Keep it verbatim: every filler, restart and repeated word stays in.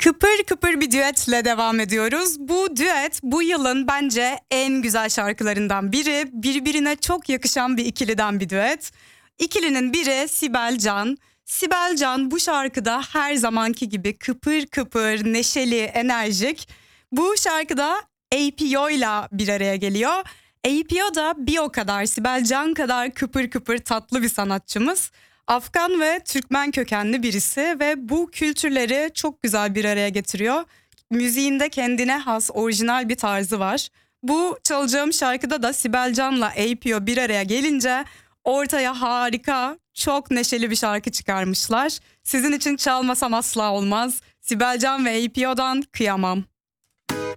Kıpır kıpır bir düetle devam ediyoruz. Bu düet bu yılın bence en güzel şarkılarından biri. Birbirine çok yakışan bir ikiliden bir düet. İkilinin biri Sibel Can. Sibel Can bu şarkıda her zamanki gibi kıpır kıpır, neşeli, enerjik. Bu şarkıda A P O ile bir araya geliyor. A P O da bir o kadar Sibel Can kadar kıpır kıpır tatlı bir sanatçımız. Afgan ve Türkmen kökenli birisi ve bu kültürleri çok güzel bir araya getiriyor. Müziğinde kendine has orijinal bir tarzı var. Bu çalacağım şarkıda da Sibel Can'la A P O bir araya gelince ortaya harika, çok neşeli bir şarkı çıkarmışlar. Sizin için çalmasam asla olmaz. Sibel Can ve A P O'dan Kıyamam.